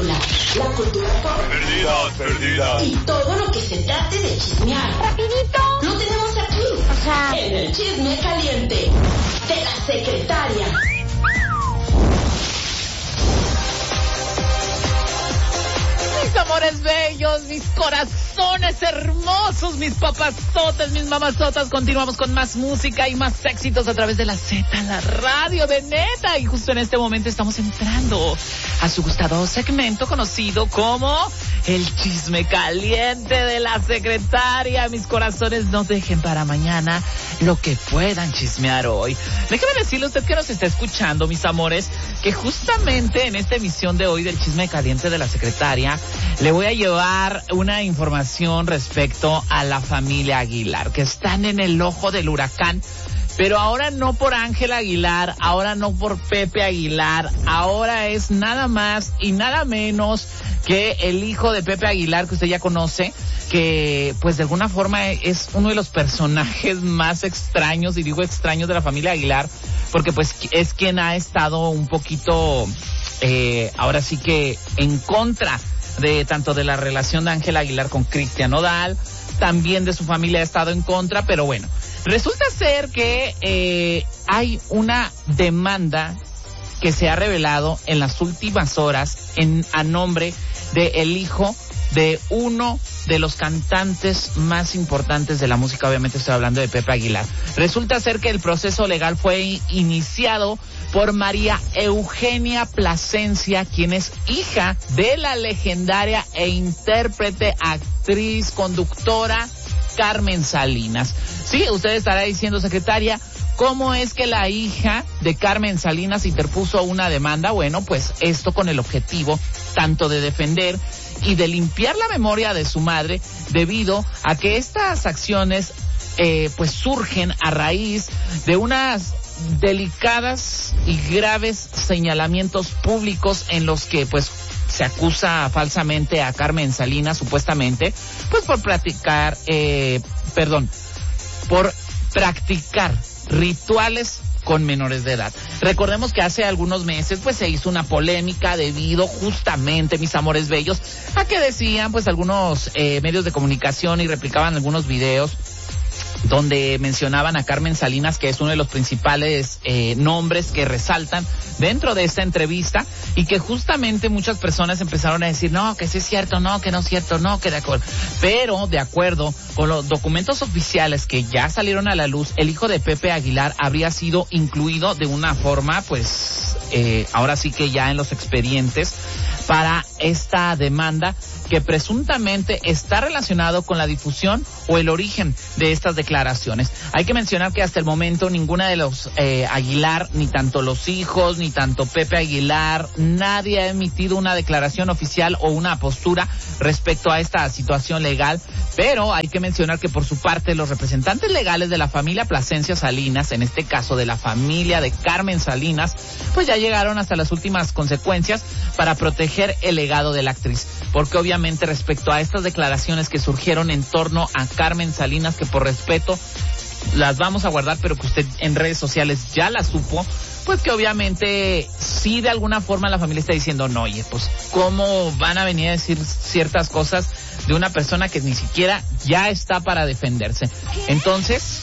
farándula, la cultura pop, Perdida. y todo lo que se trate de chismear. ¡Rapidito! Lo tenemos aquí, en el Chisme Caliente de la Secretaria. Mis amores bellos, mis corazones hermosos, mis papazotes, mis mamazotas, continuamos con más música y más éxitos a través de la Z, la radio de neta. Y justo en este momento estamos entrando a su gustado segmento conocido como el Chisme Caliente de la Secretaria. Mis corazones, no dejen para mañana lo que puedan chismear hoy. Déjeme decirle a usted que nos está escuchando, mis amores, que justamente en esta emisión de hoy del Chisme Caliente de la Secretaria le voy a llevar una información respecto a la familia Aguilar, que están en el ojo del huracán. Pero ahora no por Ángela Aguilar, ahora no por Pepe Aguilar, ahora es nada más y nada menos que el hijo de Pepe Aguilar, que usted ya conoce, que pues de alguna forma es uno de los personajes más extraños, y digo extraños, de la familia Aguilar, porque pues es quien ha estado un poquito, ahora sí que en contra de tanto de la relación de Ángela Aguilar con Cristian Nodal, también de su familia ha estado en contra, pero bueno. Resulta ser que hay una demanda que se ha revelado en las últimas horas a nombre del hijo de uno de los cantantes más importantes de la música. Obviamente estoy hablando de Pepe Aguilar. Resulta ser que el proceso legal fue iniciado por María Eugenia Plasencia, quien es hija de la legendaria e intérprete, actriz, conductora Carmen Salinas. Sí, usted estará diciendo, secretaria, ¿cómo es que la hija de Carmen Salinas interpuso una demanda? Bueno, pues esto con el objetivo tanto de defender y de limpiar la memoria de su madre, debido a que estas acciones pues surgen a raíz de unas delicadas y graves señalamientos públicos en los que pues se acusa falsamente a Carmen Salinas, supuestamente, pues por practicar rituales con menores de edad. Recordemos que hace algunos meses pues se hizo una polémica debido justamente, mis amores bellos, a que decían pues algunos medios de comunicación y replicaban algunos videos donde mencionaban a Carmen Salinas, que es uno de los principales nombres que resaltan dentro de esta entrevista, y que justamente muchas personas empezaron a decir, no, que sí es cierto, no, que no es cierto, no, que de acuerdo. Pero de acuerdo con los documentos oficiales que ya salieron a la luz, el hijo de Pepe Aguilar habría sido incluido de una forma, pues, ahora sí que ya en los expedientes para esta demanda, que presuntamente está relacionado con la difusión o el origen de estas declaraciones. Hay que mencionar que hasta el momento ninguna de los Aguilar, ni tanto los hijos, ni tanto Pepe Aguilar, nadie ha emitido una declaración oficial o una postura respecto a esta situación legal, pero hay que mencionar que por su parte los representantes legales de la familia Plasencia Salinas, en este caso de la familia de Carmen Salinas, pues ya llegaron hasta las últimas consecuencias para proteger el legado de la actriz, porque obviamente respecto a estas declaraciones que surgieron en torno a Carmen Salinas, que por respeto las vamos a guardar, pero que usted en redes sociales ya las supo, pues que obviamente sí de alguna forma la familia está diciendo, no, oye, pues cómo van a venir a decir ciertas cosas de una persona que ni siquiera ya está para defenderse. Entonces,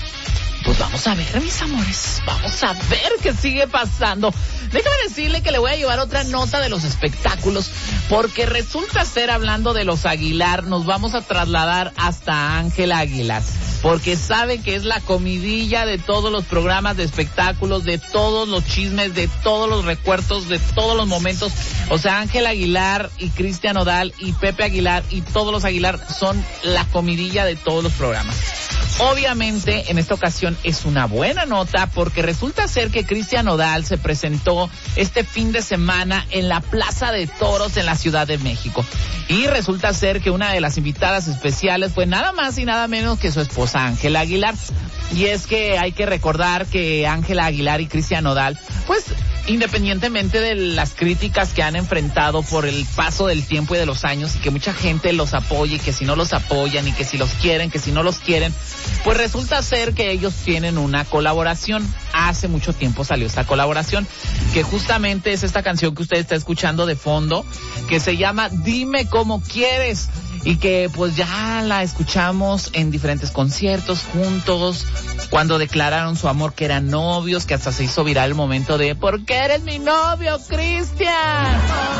pues vamos a ver, mis amores, vamos a ver qué sigue pasando. Déjame decirle que le voy a llevar otra nota de los espectáculos, porque resulta ser, hablando de los Aguilar, nos vamos a trasladar hasta Ángela Aguilar, porque sabe que es la comidilla de todos los programas de espectáculos, de todos los chismes, de todos los recuerdos, de todos los momentos. O sea, Ángela Aguilar y Cristian Nodal y Pepe Aguilar y todos los Aguilar son la comidilla de todos los programas. Obviamente, en esta ocasión es una buena nota, porque resulta ser que Cristian Nodal se presentó este fin de semana en la Plaza de Toros en la Ciudad de México. Y resulta ser que una de las invitadas especiales fue nada más y nada menos que su esposa Ángela Aguilar. Y es que hay que recordar que Ángela Aguilar y Cristian Nodal, pues, independientemente de las críticas que han enfrentado por el paso del tiempo y de los años, y que mucha gente los apoya y que si no los apoyan, y que si los quieren, que si no los quieren, pues resulta ser que ellos tienen una colaboración. hace mucho tiempo salió esta colaboración, que justamente es esta canción que usted está escuchando de fondo, que se llama Dime Cómo Quieres, y que pues ya la escuchamos en diferentes conciertos juntos, cuando declararon su amor, que eran novios, que hasta se hizo viral el momento de ¿por qué eres mi novio, Cristian?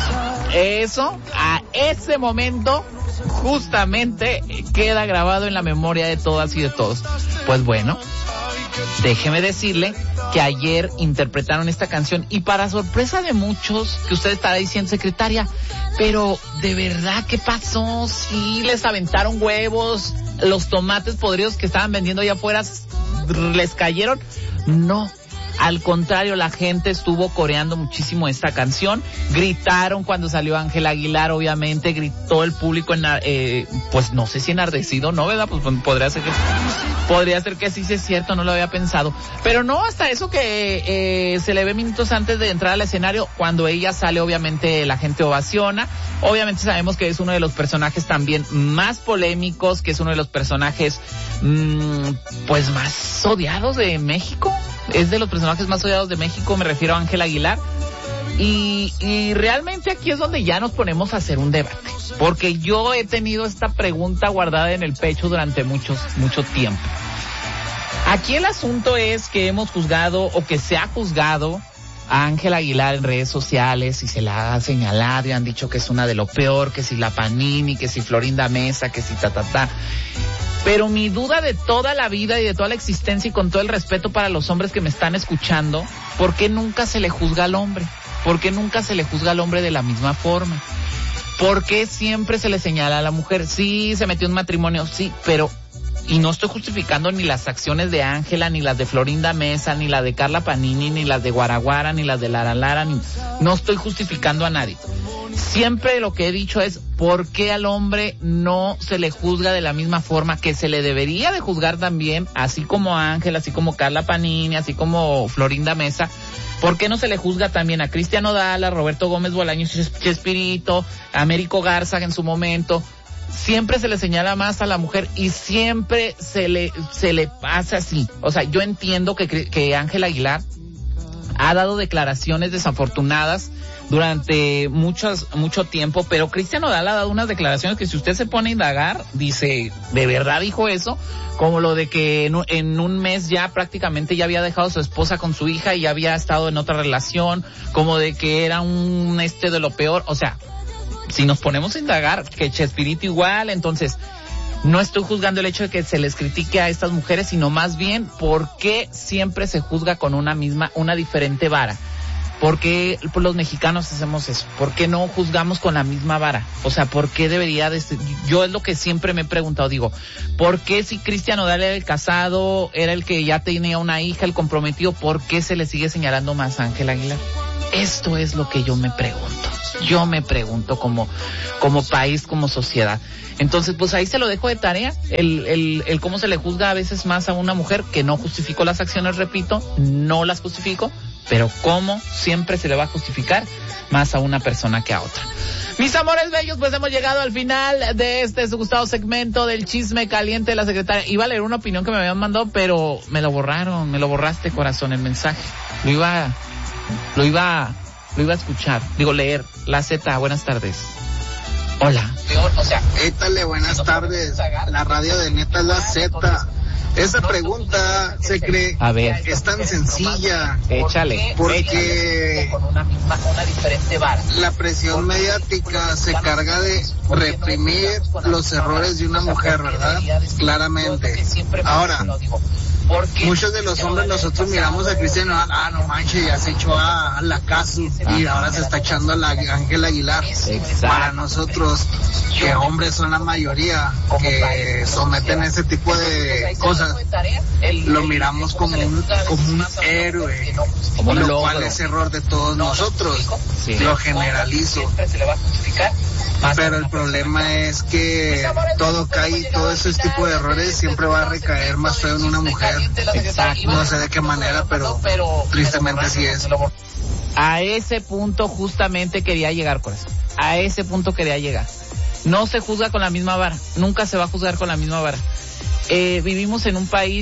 Eso, a ese momento justamente queda grabado en la memoria de todas y de todos. Pues bueno, déjeme decirle que ayer interpretaron esta canción y para sorpresa de muchos, que usted estará diciendo, secretaria, pero ¿de verdad qué pasó? Sí, les aventaron huevos, los tomates podridos que estaban vendiendo allá afuera les cayeron. No, al contrario, la gente estuvo coreando muchísimo esta canción, gritaron cuando salió Ángela Aguilar, obviamente gritó el público, pues no sé si enardecido, ¿no? ¿Verdad? Pues podría ser que sí, sí es cierto, no lo había pensado, pero no, hasta eso que se le ve minutos antes de entrar al escenario, cuando ella sale, obviamente la gente ovaciona, obviamente sabemos que es uno de los personajes también más polémicos, que es uno de los personajes pues más odiados de México. Es de los personajes más odiados de México, me refiero a Ángela Aguilar. Y realmente aquí es donde ya nos ponemos a hacer un debate. Porque yo he tenido esta pregunta guardada en el pecho durante mucho tiempo. Aquí el asunto es que hemos juzgado, o que se ha juzgado a Ángela Aguilar en redes sociales, y se la ha señalado y han dicho que es una de lo peor, que si la Panini, que si Florinda Mesa, que si ta. Pero mi duda de toda la vida y de toda la existencia, y con todo el respeto para los hombres que me están escuchando, ¿por qué nunca se le juzga al hombre? ¿Por qué nunca se le juzga al hombre de la misma forma? ¿Por qué siempre se le señala a la mujer? Sí, se metió en matrimonio, sí, pero... Y no estoy justificando ni las acciones de Ángela, ni las de Florinda Mesa, ni las de Carla Panini, ni las de Guaraguara, ni las de Lara Lara, no estoy justificando a nadie. Siempre lo que he dicho es, ¿por qué al hombre no se le juzga de la misma forma que se le debería de juzgar también, así como a Ángela, así como Carla Panini, así como Florinda Mesa? ¿Por qué no se le juzga también a Cristian Nodal, a Roberto Gómez Bolaños, Chespirito, a Américo Garza en su momento? Siempre se le señala más a la mujer y siempre se le pasa así. O sea, yo entiendo que Ángela Aguilar ha dado declaraciones desafortunadas durante mucho tiempo, pero Cristian Nodal ha dado unas declaraciones que si usted se pone a indagar, dice, ¿de verdad dijo eso? Como lo de que en un mes ya prácticamente ya había dejado a su esposa con su hija y ya había estado en otra relación, como de que era un de lo peor. O sea, si nos ponemos a indagar, que Chespirito igual, entonces no estoy juzgando el hecho de que se les critique a estas mujeres, sino más bien por qué siempre se juzga con una diferente vara. ¿Por qué los mexicanos hacemos eso? ¿Por qué no juzgamos con la misma vara? O sea, ¿por qué debería de ser? Yo es lo que siempre me he preguntado, digo, ¿por qué si Cristian Nodal era el casado, era el que ya tenía una hija, el comprometido, por qué se le sigue señalando más a Ángela Aguilar? Esto es lo que yo me pregunto. Yo me pregunto como país, como sociedad. Entonces, pues ahí se lo dejo de tarea, el cómo se le juzga a veces más a una mujer, que no justifico las acciones, repito, no las justifico, pero cómo siempre se le va a justificar más a una persona que a otra. Mis amores bellos, pues hemos llegado al final de este su gustado segmento del chisme caliente de la secretaria. Iba a leer una opinión que me habían mandado, pero me lo borraste, corazón, el mensaje. Lo iba a escuchar, leer. La Z, buenas tardes. Hola. Étale, buenas tardes. La radio de Neta es la Z. Esa pregunta se cree que es tan sencilla. Échale. Porque la presión mediática se carga de reprimir los errores de una mujer, ¿verdad? Claramente. Ahora, muchos de los hombres nosotros miramos a Cristian Nodal, no manches, ya se echó a la Casu y ahora se está echando a la Ángela Aguilar. Exacto. Para nosotros, que hombres son la mayoría que someten ese tipo de cosas, lo miramos como un héroe, como un lo logro. cual es error de todos nosotros. Sí. Lo generalizo. Pero el problema es que todo cae, todo ese tipo de errores siempre va a recaer más feo en una mujer. Exacto. No sé de qué manera, pero tristemente así es. A ese punto justamente quería llegar, corazón. A ese punto quería llegar. No se juzga con la misma vara. Nunca se va a juzgar con la misma vara. Vivimos en un país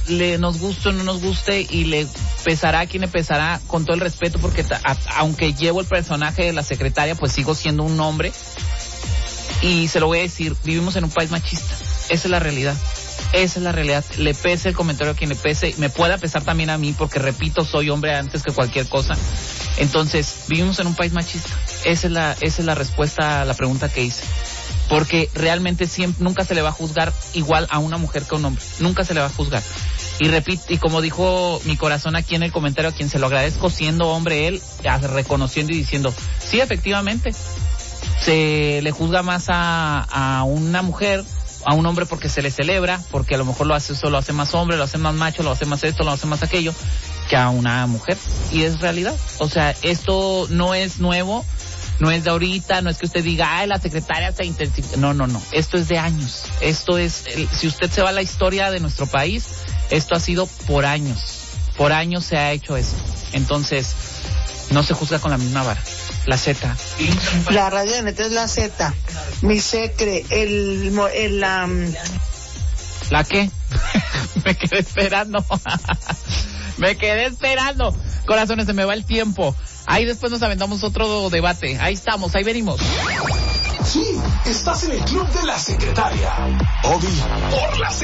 nos guste o no nos guste, y le pesará a quien le pesará, con todo el respeto, porque aunque llevo el personaje de la secretaria, pues sigo siendo un hombre, y se lo voy a decir, vivimos en un país machista, esa es la realidad. Esa es la realidad. Le pese el comentario a quien le pese, me puede pesar también a mí, porque repito, soy hombre antes que cualquier cosa. Entonces, vivimos en un país machista. Esa es la respuesta a la pregunta que hice. Porque realmente nunca se le va a juzgar igual a una mujer que a un hombre. Nunca se le va a juzgar. Y repito, y como dijo mi corazón aquí en el comentario, a quien se lo agradezco, siendo hombre él, reconociendo y diciendo, sí, efectivamente, se le juzga más a una mujer, a un hombre, porque se le celebra, porque a lo mejor lo hace más hombre, lo hace más macho, lo hace más esto, lo hace más aquello, que a una mujer. Y es realidad. O sea, esto no es nuevo, no es de ahorita, no es que usted diga, ay, la secretaria se intensificó. No. Esto es de años. Esto es, si usted se va a la historia de nuestro país, esto ha sido por años. Por años se ha hecho eso. Entonces, no se juzga con la misma vara. La Z. La radioneta es la Z. Mi secre, ¿La qué? Me quedé esperando. Corazones, se me va el tiempo. Ahí después nos aventamos otro debate. Ahí estamos, ahí venimos. Sí, estás en el club de la secretaria. Obi por la Z.